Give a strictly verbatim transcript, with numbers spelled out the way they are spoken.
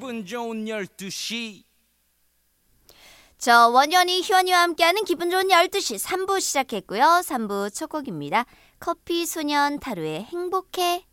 기분 좋은 열두 시. 저 원현이 희원이와 함께하는 기분 좋은 열두 시 삼 부 시작했고요. 삼 부 첫 곡입니다. 커피 소년 타루의 행복해.